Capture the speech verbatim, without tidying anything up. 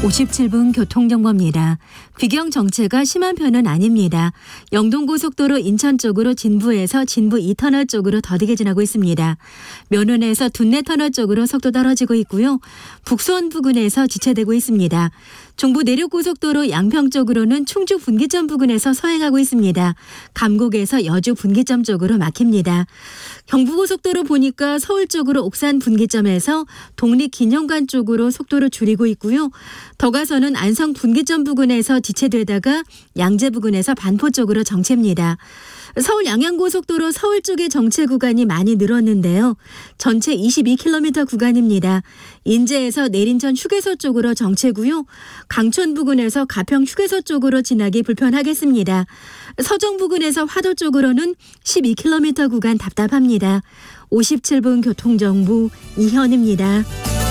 오십칠 분 교통정보입니다. 귀경 정체가 심한 편은 아닙니다. 영동고속도로 인천 쪽으로 진부에서 진부 이 터널 쪽으로 더디게 지나고 있습니다. 면원에서 둔내 터널 쪽으로 속도 떨어지고 있고요. 북수원 부근에서 지체되고 있습니다. 중부 내륙고속도로 양평 쪽으로는 충주 분기점 부근에서 서행하고 있습니다. 감곡에서 여주 분기점 쪽으로 막힙니다. 경부고속도로 보니까 서울 쪽으로 옥산 분기점에서 독립기념관 쪽으로 속도를 줄이고 있고요. 더 가서는 안성 분기점 부근에서 지체되다가 양재 부근에서 반포 쪽으로 정체입니다. 서울 양양고속도로 서울 쪽의 정체 구간이 많이 늘었는데요. 전체 이십이 킬로미터 구간입니다. 인제에서 내린천 휴게소 쪽으로 정체고요. 강촌 부근에서 가평 휴게소 쪽으로 지나기 불편하겠습니다. 서정 부근에서 화도 쪽으로는 십이 킬로미터 구간 답답합니다. 오십칠 분 교통정보 이현입니다.